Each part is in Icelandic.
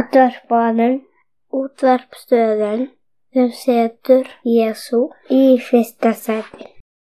útvarpsstöðin sem setur Jesú í fyrsta sæti.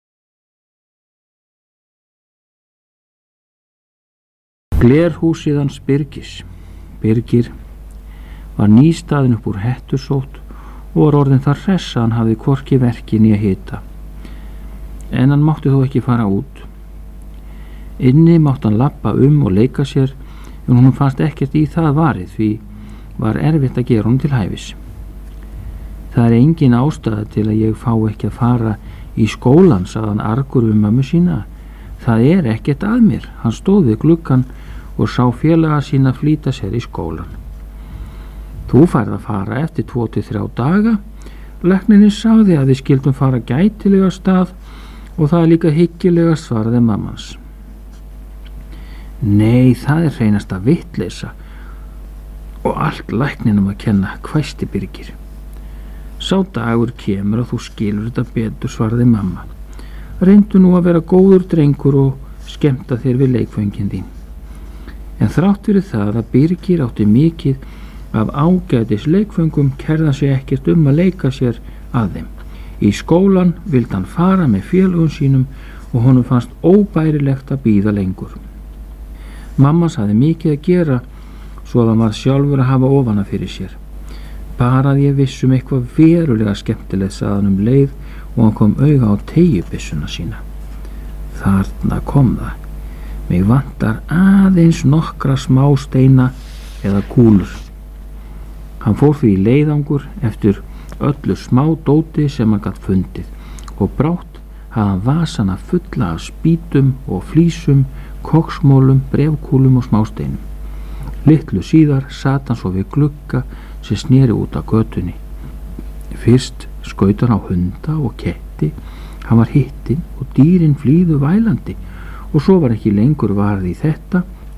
Glerhúsið hans Birgis. Birgir var nýstaðinn upp úr hettusótt og var orðinn þar hress að hann hafði hvorki verki né hita. En hann mátti þó ekki fara út. Inni mátti hann labba og leika sér, en honum fannst ekkert í það varið, því var erfitt að gera honum til hæfis. Það er engin ástæða til að ég fá ekki að fara í skólan, sagði hann argur við mömmu sína. Það er ekkert að mér. Hann stóð við gluggann og sá félaga sína flýta sér í skólan. Þú færð að fara eftir 2-3 daga. Læknirinn sagði að við skildum fara gætilega stað og það er líka hyggilega, svaraði mammans. Nei, það er hreinasta vitleysa og allt lækninum að kenna, hvæsti Birgir. Sá dagur kemur og þú skilur þetta betur, svaraði mamma. Reyndu nú að vera góður drengur og skemmta þér við leikföngin þín. En þrátt fyrir það að Birgir átti mikið af ágætis leikföngum kærði hann sig ekkert að leika sér að þeim. Í skólan vildi hann fara með félögum sínum og honum fannst óbærilegt að bíða lengur. Mamma sagði mikið að gera svo að hann var sjálfur að hafa ofana fyrir sér. Bara að ég vissum eitthvað verulega skemmtilegt, sagði hann leið og hann kom auga á teygjubissuna sína. Þarna kom það. Mig vantar aðeins nokkra smá steina eða kúlur. Hann fór því í leiðangur eftir öllu smá dóti sem hann gat fundið og brátt hafði hann vasana fulla af spýtum og flísum, koksmólum, brefkúlum og smásteinum. Litlu síðar sat hann svo við glugga sem sneri út á götunni. Fyrst skaut hann á hunda og ketti, hann var hitinn og dýrin flýðu vælandi og svo var ekki lengur varð í þetta.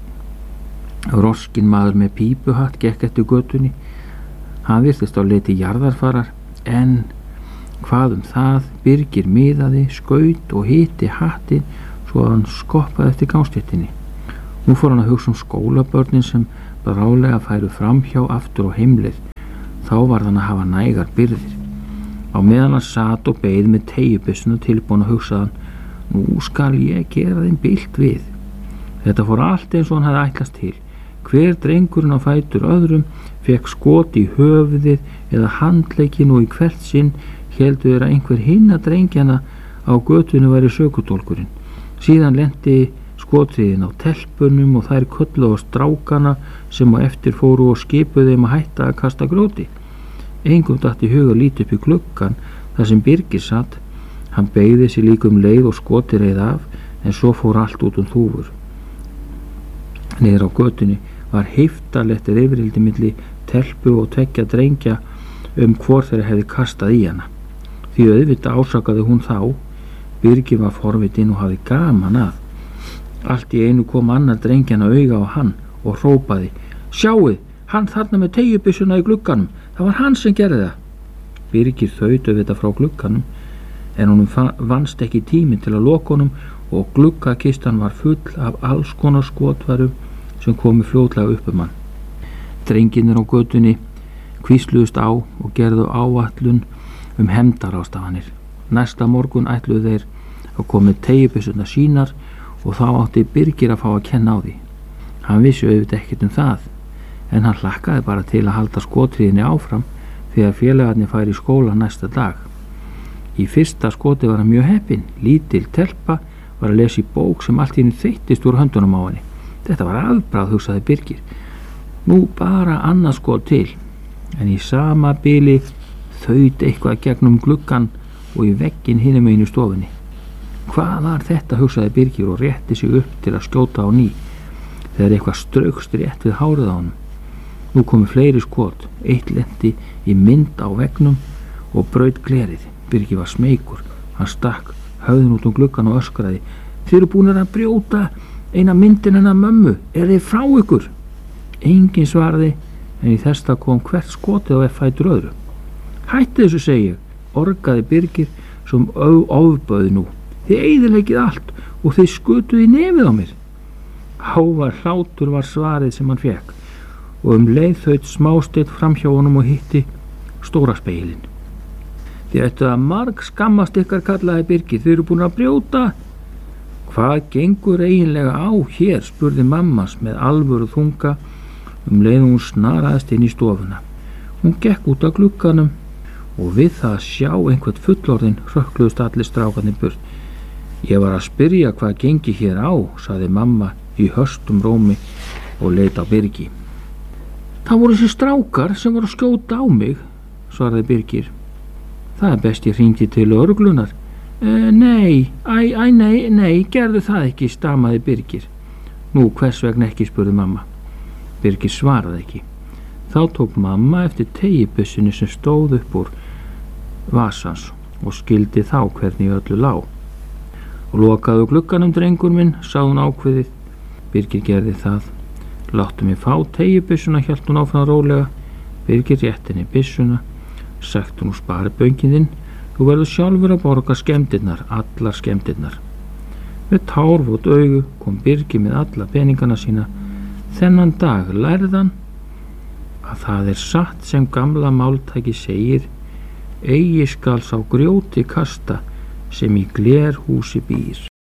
Roskin maður með pípuhatt gekk eftir götunni. Hann virtist á leið til jarðarfarar, en hvað það, Birgir miðaði, skaut og hitti hattinn svo að hann skoppaði eftir gangstéttinni. Nú fór hann að hugsa skólabörnin sem brálega færu framhjá aftur á heimleið. Þá var hann að hafa nægar byrðir. Á meðan hann sat og beið með teygjubissuna tilbúin að hugsa hann, nú skal ég gera þeim bilt við. Þetta fór allt eins og hann hafði ætlast til. Hver drengurinn á fætur öðrum fekk skot í höfuðið eða handlegginn og í hvert sinn héldu þeir að einhver hinna drengjana á götunni væri sökudólkurinn. Síðan lenti skotriðin á telpunum og þær kölluðu á strákana sem á eftir fóru og skipuðu þeim að hætta að kasta grjóti. Engum datt í hug að líta upp í gluggann þar sem Birgir satt. Hann beygði sig líka leið og skoti reið af, en svo fór allt út þúfur. Niður á götunni var heiftarlegt rifrildi milli telpu og 2 drengja hvor þeirra hefði kastað í hana. Því auðvitað ásakaði hún þá. Birgir var forvitinn og hafði gaman að. Allt í einu kom annar drengjana auga á hann og hrópaði, sjáið, hann þarna með teygjubissuna í glugganum, það var hann sem gerði það. Birgir þaut auðvitað frá glugganum, en honum vannst ekki tími til að loka honum og gluggakistan var full af alls konar skotfærum sem komu fljótlega upp hann. Drengirnir á götunni hvísluðust á og gerðu áætlun hefndarástafanir. Næsta morgun ætluðu þeir að koma með teygjubissuna sínar og þá átti Birgir að fá að kenna á því. Hann vissi auðvitað ekkert það, en hann hlakkaði bara til að halda skotriðinni áfram þegar félagarnir færi í skóla næsta dag. Í fyrsta skoti var hann mjög heppinn. Lítil telpa var að lesa í bók sem allt í einu þeyttist úr höndunum á henni. Þetta var afbragð, hugsaði Birgir. Nú bara annað skot til, en í sama bili þaut eitthvað gegnum gluggann og í vegginn hinum megin í stofunni. Hvað var þetta, hugsaði Birgir og rétti sig upp til að skjóta á ný þegar eitthvað straukst rétt við hárið á honum. Nú komu fleiri skot, eitt lenti í mynd á veggnum og braut glerið. Birgir var smeykur, hann stakk höfðin út gluggann og öskraði, þið eru búnir að brjóta eina myndin hennar mömmu, er þið frá ykkur? Engin svaraði, en í þesta kom hvert skotið á fætur öðru. Hætti þessu, segi ég, orgaði Birgir sem ofböði nú. Þið eyðileggið allt og þið skutuð í nefið á mér. Hávær hlátur var svarið sem hann fekk. og leið þaut smásteinn framhjá honum og hitti stóra spegilinn. Þið ættu að marg skammast ykkar, kallaði Birgir, þið eru búin að brjóta. Hvað gengur eiginlega á hér, spurði mammas með alvöru þunga leið hún snaraðist inn í stofuna. Hún gekk út af glugganum og við það að sjá einhvern fullorðinn hrökkluðust allir strákarnir burt. Ég var að spyrja hvað gengi hér á, sagði mamma í höstum rómi og leit á Birgi. Það voru þessi strákar sem voru að skjóta á mig, svaraði Birgir. Það er best ég hringdi til lögreglunar. Nei, gerðu það ekki, stamaði Birgir. Nú, hvers vegna ekki, spurði mamma. Birgir svaraði ekki. Þá tók mamma eftir teygjubyssunni sem stóð upp úr vasans og skildi þá hvernig öllu lá. Og lokaðu glugganum, drengur minn, sagði hún ákveðið. Birgir gerði það. Láttu mig fá teygjubyssuna, hélt hún áfram rólega. Birgir rétti henni byssuna, sagt hún úr spariböngin þinn. Þú verður sjálfur að borga skemmdirnar, allar skemmdirnar. Með tárvot augu kom Birgir með alla peningana sína. Þennan dag lærðan að það er satt sem gamla máltæki segir: eigi skal sá grjóti kasta sem í glerhúsi býr.